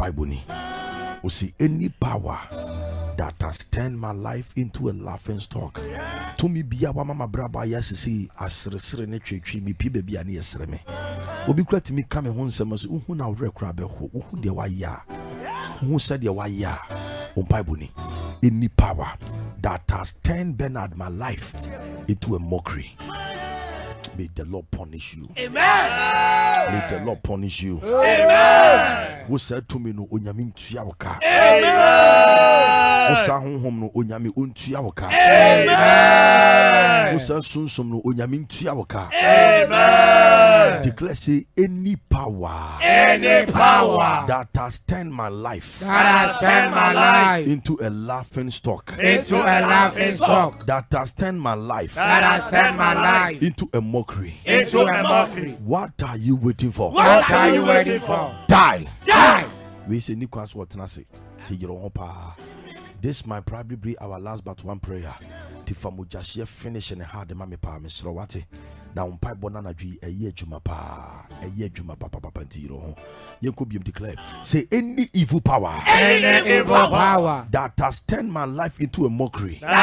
Bible. We see any power that has turned my life into a laughing stock. To me, be a mama braba, yes, see, as reserve tree, me, baby, and yes, me. Will be glad to me coming home, some who now recrab, who de waya, who said the waya, on Bible. Any power that has turned Bernard my life into a mockery. May the Lord punish you. Amen. May the Lord punish you. Amen. Who said to me no onyami ntuawka? Amen. Who said home no onyami untuawka? Amen. Who said sunsum no onyami ntuawka? Amen. Declare say any power that has turned my life into a laughing stock. That has turned my life into a mockery. What are you waiting for? Die. We say Nicholas what say. This might probably be our last but one prayer. Tifamujashia finish and hard the mami pa Mr. Wati. Now umpai bonana dwi a year juma pa papa pantiro. You could be declared. Say any evil power that has turned my life into a mockery.